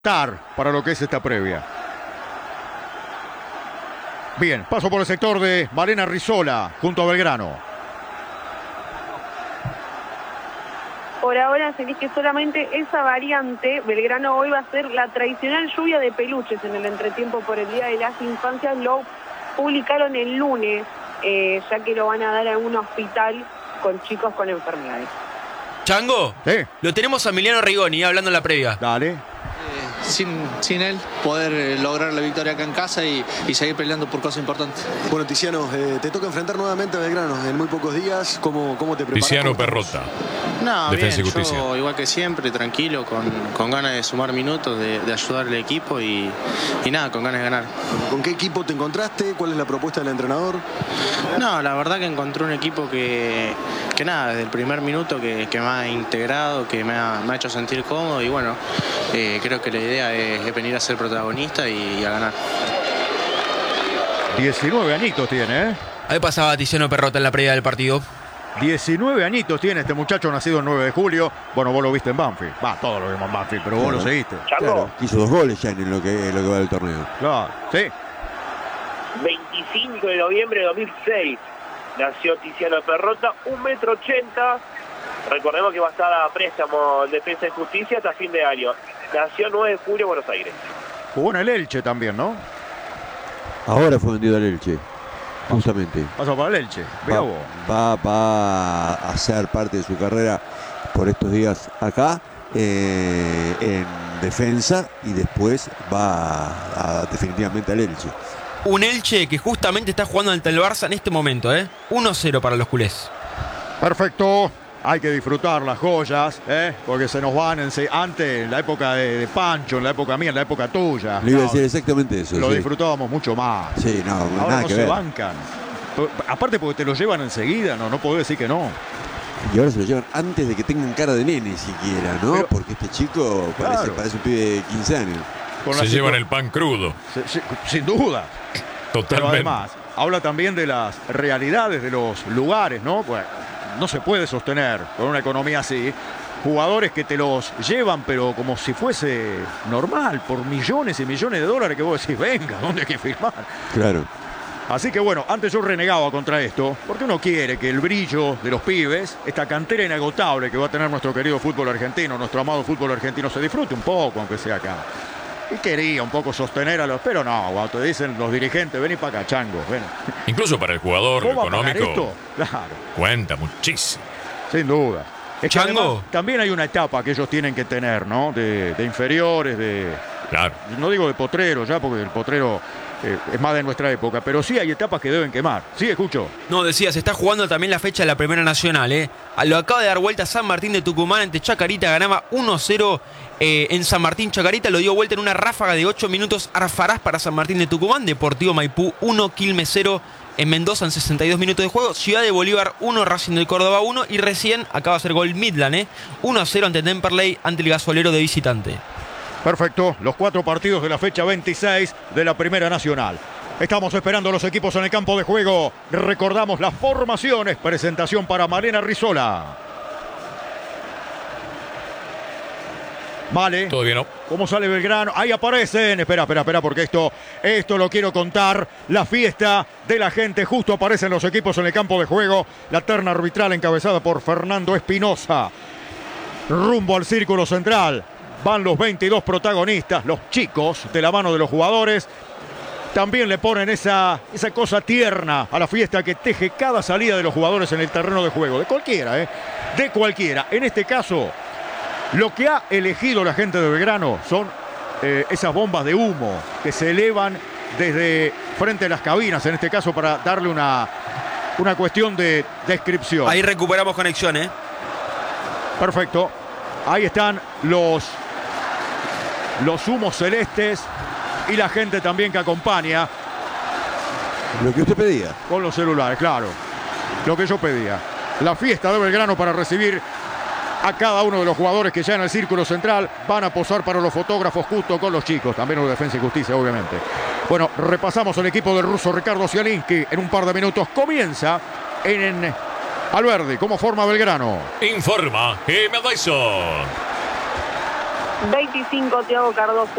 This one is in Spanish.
para lo que es esta previa. Bien, paso por el sector de Malena Risola junto a Belgrano. Por ahora se elige solamente esa variante. Belgrano hoy va a ser la tradicional lluvia de peluches en el entretiempo por el Día de las Infancias. Lo publicaron el lunes, ya que lo van a dar a un hospital con chicos con enfermedades. Chango, ¿Sí? Lo tenemos a Emiliano Rigoni hablando en la previa. Dale. Sin él poder lograr la victoria acá en casa y seguir peleando por cosas importantes. Bueno, Tiziano, te toca enfrentar nuevamente a Belgrano en muy pocos días. ¿Cómo te preparas? Tiziano Perrota. No, Defensa bien, y Justicia. yo igual que siempre, tranquilo, con ganas de sumar minutos, de ayudar al equipo y nada, con ganas de ganar. ¿Con qué equipo te encontraste? ¿Cuál es la propuesta del entrenador? No, la verdad que encontré un equipo que nada, desde el primer minuto que me ha integrado, que me ha hecho sentir cómodo y bueno, creo que la idea es venir a ser protagonista y a ganar. 19 añitos tiene, ¿eh? Ahí pasaba Tiziano Perrota en la previa del partido. 19 añitos tiene este muchacho, nacido el 9 de julio. Bueno, vos lo viste en Banfield. Todos lo vimos en Banfield, pero vos lo seguiste. Claro, hizo 2 goles ya en lo que va del torneo. Claro, sí. 25 de noviembre de 2006 nació Tiziano Perrota, 1,80 m. Recordemos que va a estar a préstamo en Defensa y Justicia hasta fin de año. Nació el 9 de julio en Buenos Aires. Jugó en el Elche también, ¿no? Ahora fue vendido al Elche, justamente. Pasó para el Elche. Mirá vos. Va a hacer parte de su carrera por estos días acá, en defensa, y después va definitivamente al Elche. Un Elche que justamente está jugando ante el Barça en este momento, 1-0 para los culés. Perfecto. Hay que disfrutar las joyas, porque se nos van antes, en la época de Pancho, en la época mía, en la época tuya. Le iba a decir exactamente eso. Lo sí. disfrutábamos mucho más. Sí, no, Ahora nada no que se ver. bancan. Aparte porque te lo llevan enseguida, no podés decir que no. Y ahora se lo llevan antes de que tengan cara de nene siquiera, ¿no? Pero, porque este chico claro, parece un pibe de 15 años. Se llevan el pan crudo. Sin duda. Totalmente. Pero además, habla también de las realidades de los lugares, ¿no? Pues no se puede sostener con una economía así. Jugadores que te los llevan, pero como si fuese normal, por millones y millones de dólares, que vos decís, venga, ¿dónde hay que firmar? Claro. Así que bueno, antes yo renegaba contra esto, porque uno quiere que el brillo de los pibes, esta cantera inagotable que va a tener nuestro querido fútbol argentino, nuestro amado fútbol argentino, se disfrute un poco, aunque sea acá. Y quería un poco sostener a los... Pero no, cuando te dicen los dirigentes, vení para acá, chango, ven. Incluso para el jugador ¿Cómo va a pagar económico, esto? Claro, cuenta muchísimo. sin duda. Es que Chango. además, también hay una etapa que ellos tienen que tener, ¿no? De inferiores, Claro. no digo de potrero ya, porque el potrero es más de nuestra época, pero sí hay etapas que deben quemar. Sí, escucho. No, decía, se está jugando también la fecha de la Primera Nacional, Lo acaba de dar vuelta San Martín de Tucumán ante Chacarita, ganaba 1-0 en San Martín. Chacarita lo dio vuelta en una ráfaga de 8 minutos. Arfarás para San Martín de Tucumán, Deportivo Maipú 1, Quilmes 0 en Mendoza en 62 minutos de juego. Ciudad de Bolívar 1, Racing del Córdoba 1 y recién acaba de hacer gol Midland, 1-0 ante Temperley, ante el Gasolero de visitante. Perfecto, los 4 partidos de la fecha 26 de la Primera Nacional. Estamos esperando a los equipos en el campo de juego. Recordamos las formaciones. Presentación para Malena Risola. Vale. Todavía no. ¿Cómo sale Belgrano? Ahí aparecen. Espera, porque esto lo quiero contar. La fiesta de la gente. Justo aparecen los equipos en el campo de juego. La terna arbitral encabezada por Fernando Espinosa. Rumbo al círculo central. Van los 22 protagonistas, los chicos, de la mano de los jugadores. También le ponen esa cosa tierna a la fiesta que teje cada salida de los jugadores en el terreno de juego. De cualquiera, de cualquiera. En este caso, lo que ha elegido la gente de Belgrano son esas bombas de humo que se elevan desde frente a las cabinas, en este caso para darle una cuestión de descripción. Ahí recuperamos conexión, Perfecto. Ahí están los humos celestes y la gente también que acompaña. Lo que usted pedía. Con los celulares, claro. Lo que yo pedía. La fiesta de Belgrano para recibir a cada uno de los jugadores que ya en el círculo central van a posar para los fotógrafos justo con los chicos. También los de Defensa y Justicia, obviamente. Bueno, repasamos el equipo del ruso Ricardo Zielinski en un par de minutos. Comienza en Alberdi. ¿Cómo forma Belgrano? Informa Jiménez Dyson. 25, Thiago Cardoso.